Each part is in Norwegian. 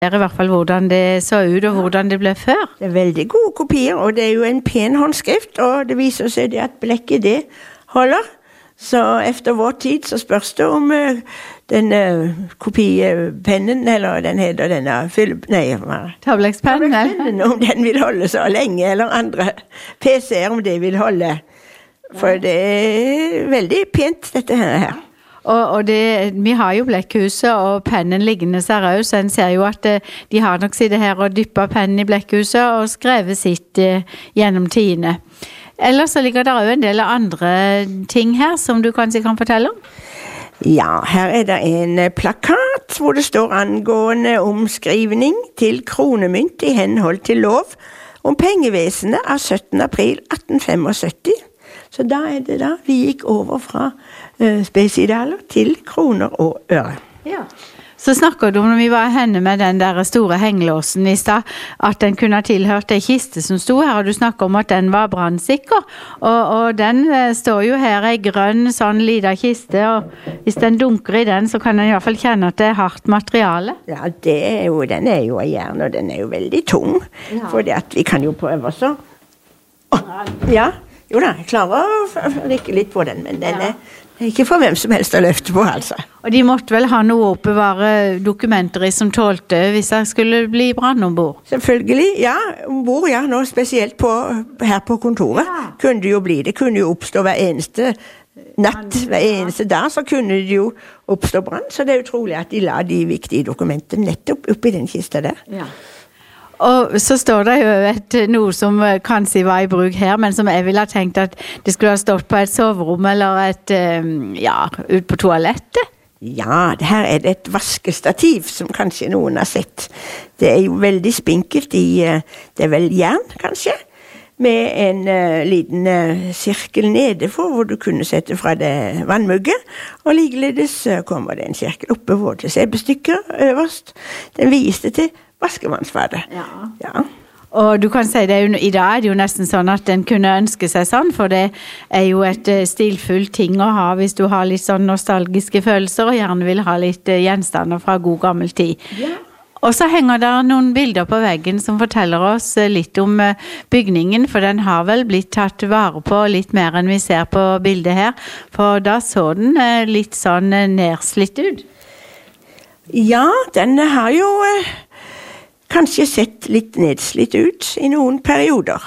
I hvert fall hvordan det så ut og hvordan det ble før. Det veldig gode kopier, og det jo en pen håndskrift, og det viser seg det at blekket det holder. Så efter vår tid så spørs det om den kopipennen, eller den heter denne Tavlekspennen, om den vil holde så lenge, eller andre PC-er om det vil holde. For det veldig pent dette her. Og vi har jo blekkhuset og pennen liggende seriøs, så en ser jo at de har nok sittet her og dyppet pennen I blekkhuset og skrevet sitt gjennom tidene. Ellers så ligger det jo en del andre ting her som du kanskje kan fortelle om? Ja, her det en plakat hvor det står angående omskrivning til kronemynt I henhold til lov om pengevesenet av 17. april 1875. Så da det da vi gikk over fra spesidaler til kroner og øre. Ja. Så snakker du om når vi var henne med den der store hengelåsen I sted, at den kunne ha tilhørt en kiste som stod her, og du snakker om at den var brannsikker. Og den står jo her I grønn sånn liten kiste, og hvis den dunker I den, så kan den I hvert fall kjenne at det hardt materiale. Ja, den jo av jern, og den jo veldig tung, fordi at vi kan jo prøve så. Ja. Jo da, jeg klarer å rikke litt på den, men den ikke for hvem som helst å løfte på, altså. Og de måtte vel ha noe å oppbevare dokumenter I som tålte hvis det skulle bli brann ombord? Selvfølgelig, ja. Ombord, ja. Nå spesielt her på kontoret kunne det jo bli. Det kunne jo oppstå hver eneste natt, hver eneste dag, så kunne det jo oppstå brann. Så det utrolig at de la de viktige dokumentene nettopp oppi den kista der. Ja. Og så står det jo noe som kanskje var I bruk her, men som jeg ville ha tenkt at det skulle ha stått på et soverom eller ut på toalettet. Ja, her det et vaskestativ som kanskje noen har sett. Det jo veldig spinkelt det vel jern, kanskje, med en liten sirkel nede for hvor du kunne sette fra det vannmugget, og likeledes kommer det en sirkel oppe hvor det sebbestykker øverst. Den viste til vaskevannsfadet. Ja. Og du kan si det I dag det jo nesten sånn at den kunne ønske seg sånn, for det jo et stilfullt ting å ha hvis du har litt sånn nostalgiske følelser og gjerne vil ha litt gjenstander fra god gammel tid. Ja. Og så henger der noen bilder på veggen som forteller oss litt om bygningen, for den har vel blitt tatt vare på litt mer enn vi ser på bildet her, for da så den litt sånn nedslitt ut. Ja, den har jo kanskje sett litt nedslitt ut I noen perioder.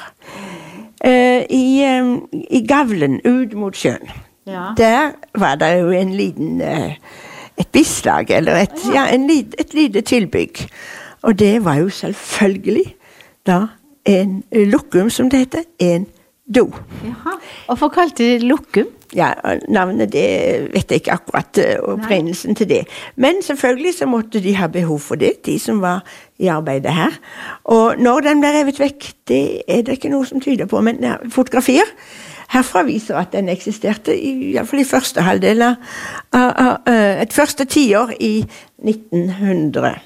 I gavlen ut mot sjøen. Ja. Der var det jo en liten et bislag, eller et lite tilbygg. Og det var jo selvfølgelig da en lukkum, som det heter, en do. Jaha. Og for kalte det lukkum? Ja, navnet det vet jeg ikke akkurat opprinnelsen til det. Men selvfølgelig så måtte de ha behov for det, de som var I arbeidet her. Og når den ble revet vekk, det det ikke noe som tyder på, men fotografier herfra viser at den eksisterte I hvert fall I første halvdel av et første tiår I 1900.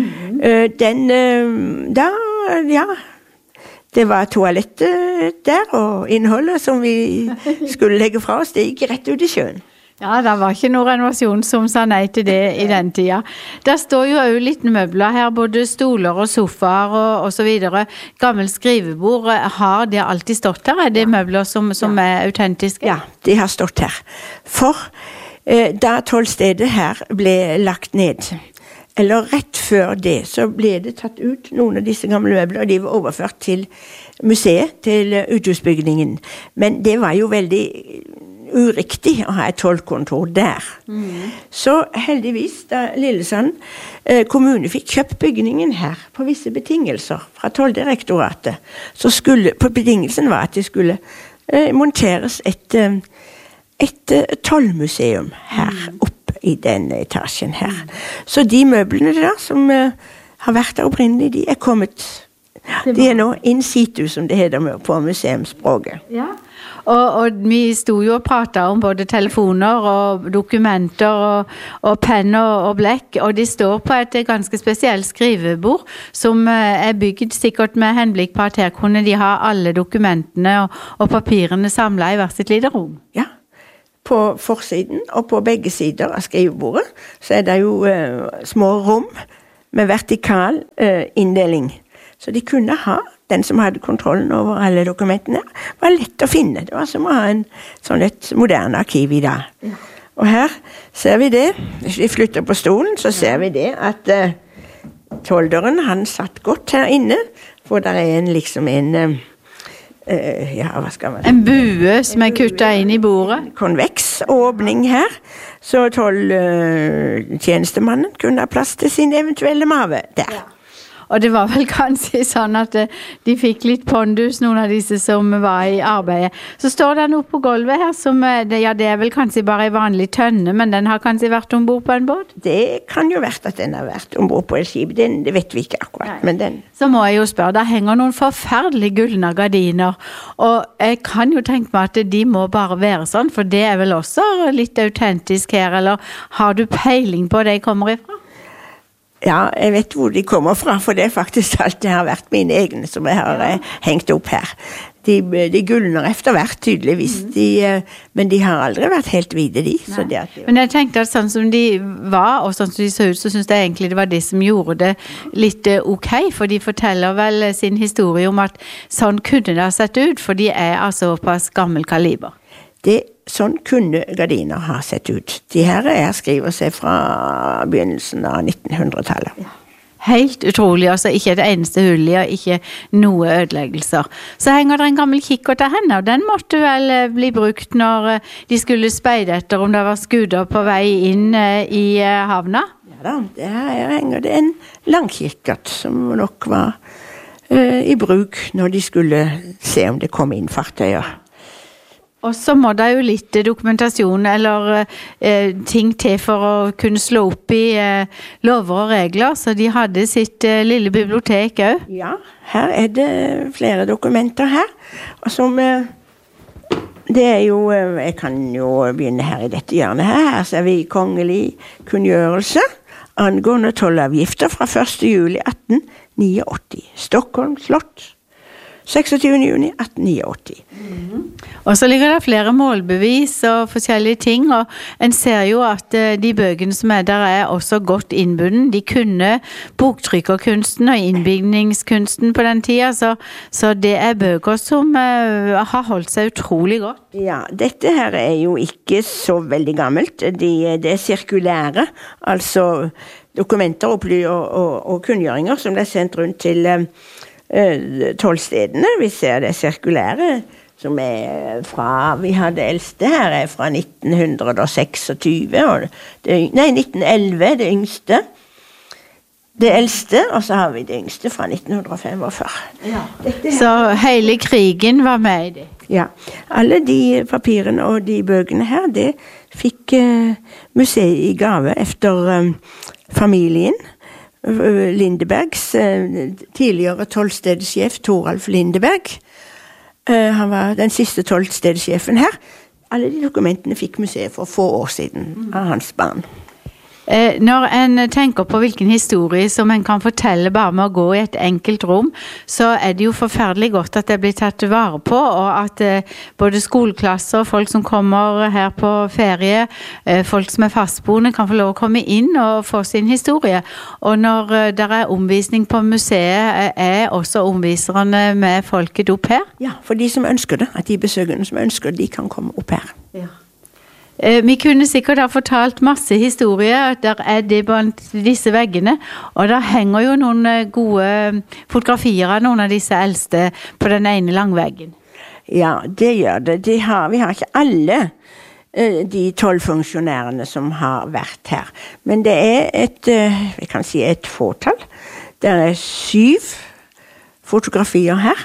Det var toalettet der, og innholdet som vi skulle legge fra oss, det gikk rett ut I sjøen. Ja, det var ikke noen renovasjon som sa nei til det I den tida. Der står jo litt møbler her, både stoler og sofaer og så videre. Gammel skrivebord, har det alltid stått her? Det møbler som autentiske? Ja, de har stått her. For da tollstedet her ble lagt ned, eller rett før det, så ble det tatt ut noen av disse gamle møbler, og de var overført til museet, til uthusbygningen. Men det var jo veldig uriktig å ha et tollkontor der. Så heldigvis, da Lillesand kommune fikk kjøpt bygningen her på visse betingelser fra tolldirektoratet, så på betingelsen var at det skulle monteres et tollmuseum her oppe I denne etasjen her. Så de møblene der som har vært der opprinnelig, de kommet, de nå in situ, som det heter på museumsspråket. Ja. Og vi stod jo og pratet om både telefoner og dokumenter og penn og blekk, og de står på et ganske spesielt skrivebord som bygget sikkert med henblikk på at her kunne de ha alle dokumentene og papirene samlet I hvert sitt lite rom. Ja. På forsiden og på begge sider av skrivebordet så det jo små rom med vertikal inndeling. Så de kunne ha, den som hadde kontrollen over alle dokumentene, var lett å finne. Det var som å ha et moderne arkiv i dag. Ja. Og her ser vi det, hvis vi flytter på stolen, så ser vi det at tolderen, han satt godt her inne, for der hva skal man si? En bue som kuttet inn i bordet. Konveks åpning her, så tjenestemannen kunne ha plass til sin eventuelle mave der. Ja. Og det var vel kanskje sånn at de fikk litt pondus, noen av disse som var i arbeidet. Så står det noe på gulvet her som, det vel kanskje bare en vanlig tønne, men den har kanskje vært ombord på en båt? Det kan jo vært at den har vært ombord på et skip, det vet vi ikke akkurat. Men den... Så må jeg jo spørre, der henger noen forferdelige gullne gardiner, og jeg kan jo tenke meg at de må bare være sånn, for det vel også litt autentisk her, eller har du peiling på det jeg kommer ifra? Ja, jeg vet hvor de kommer fra, for det faktisk alltid har vært mine egne som jeg har hengt opp her. De gulner efter hvert, tydeligvis. Men de har aldri vært helt hvide, de. Så Men jeg tenkte at sånn som de var, og sånn som de så ut, så synes jeg egentlig det var det som gjorde det litt ok, for de forteller vel sin historie om at sånn kunne det ha sett ut, for de altså såpass gammel kaliber. Sånn kunne gardiner ha sett ut. De her skriver seg fra begynnelsen av 1900-tallet. Ja. Helt utrolig, altså ikke det eneste hullet, og ikke noe ødeleggelser. Så henger det en gammel kikkert til henne, og den måtte vel bli brukt når de skulle speide etter om det var skuder på vei inn i havna? Ja da, her henger det en langkikkert som nok var i bruk når de skulle se om det kom inn fartøyer. Og så må det jo litt dokumentasjon eller ting til for å kunne slå opp i lover og regler, så de hadde sitt lille bibliotek også. Ja, her det flere dokumenter her, og som det jo, jeg kan jo begynne her i dette hjørnet her ser vi kongelig kunngjørelse angående tollavgifter fra 1. juli 1889, Stockholm slott. 26. juni 1889. Og så ligger det flere målbevis og forskjellige ting, og en ser jo at de bøkene som der også godt innbunden. De kunne boktrykkerkunsten og innbygningskunsten på den tida, så det bøker som har holdt seg utrolig godt. Ja, dette her jo ikke så veldig gammelt. Det sirkulære, altså dokumenter og kunngjøringer som sendt rundt til tollstedene. Vi ser det sirkulære som fra, vi har det eldste her fra 1926, og 1911 det yngste. Det eldste, og så har vi det yngste fra 1945. Ja. Så hele krigen var med i det? Ja, alle de papirene og de bøkene her, det fikk museet i gave efter familien. Lindebergs tidligere tollstedssjef Toralf Lindeberg. Han var den siste tollstedssjefen her. Alle de dokumentene fikk museet for få år siden av hans barn. Når en tenker på hvilken historie som en kan fortelle bare med å gå i et enkelt rom, så det jo forferdelig godt at det blir tatt vare på, og at både skoleklasser, folk som kommer her på ferie, folk som fastboende kan få lov å komme inn og få sin historie. Og når det omvisning på museet, også omviserne med folket opp her? Ja, for de som ønsker det, at de besøkende som ønsker det, de kan komme opp her. Ja. Vi kunne sikkert ha fortalt masse historier, der det blant disse veggene, og der henger jo noen gode fotografier av noen av disse eldste på den ene langveggen. Ja, det gjør det. Vi har ikke alle de tollfunksjonærene som har vært her, men det vi kan si et fåtall. Det 7 fotografier her.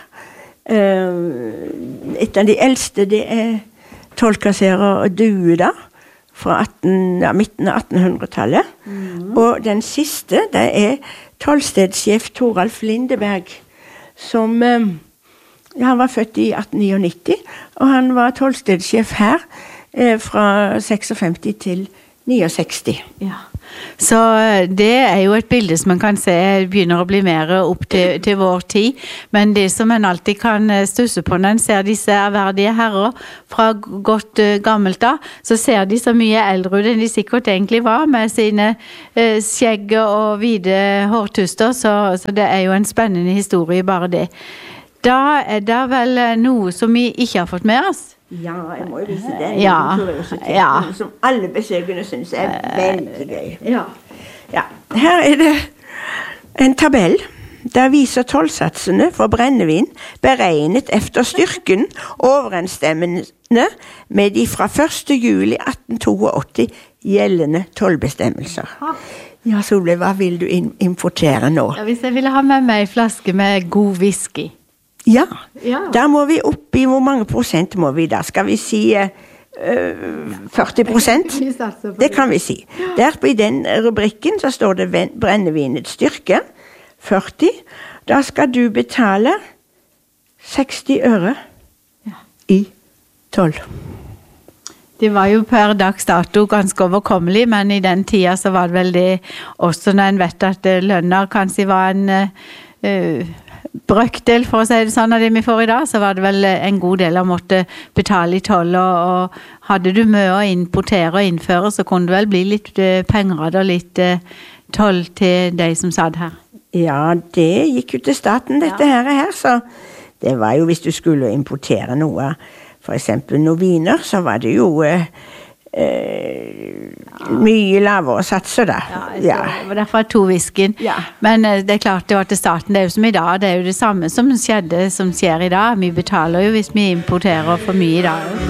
Et av de eldste, det tollkasserer og Due da, fra midten av 1800-tallet. Og den siste, det tollstedssjef Toralf Lindeberg, som han var født i 1899, og han var tollstedssjef her fra 56 til 69. Ja. Så det er jo et bilde som man kan se begynner å bli mer opp til vår tid. Men det som man alltid kan stusse på når man ser disse ærverdige herrer fra godt gammelt da, så ser de så mye eldre ut enn de sikkert egentlig var med sine skjegg og hvite hårtuster. Så det er jo en spennende historie bare det. Da er det vel noe som vi ikke har fått med oss. Ja, jeg må jo vise den. Ja. Som alle besøkende synes er veldig gøy. Ja. Her er det en tabell. Der viser tollsatsene for brennevin beregnet efter styrken overensstemmende med de fra 1. juli 1882 gjeldende tollbestemmelser. Ja, Solveig, hva vil du importere nå? Ja, hvis jeg ville ha med meg en flaske med god whisky. Ja, der må vi opp i hvor mange prosent må vi da? Skal vi si 40%? Det kan vi si. Der på i den rubrikken så står det brennevinets styrke, 40. Da skal du betale 60 øre i toll. Det var jo per dags dato ganske overkommelig, men i den tida så var det vel det også når en vet at lønner kanskje var en brøkdel, for å si det sånn, av det vi får i dag, så var det vel en god del av måtte betale i toll, og hadde du mye å importere og innføre, så kunne det vel bli litt penger og litt toll til de som satt her. Ja, det gikk jo til staten dette her, så det var jo hvis du skulle importere noe, for eksempel noen viner, så var det jo mye lavere satser da. Det var derfor 2 whiskyen. Men det er klart det var til staten, det er jo som i dag, det er jo det samme som skjedde, som skjer i dag. Vi betaler jo hvis vi importerer for mye i dag.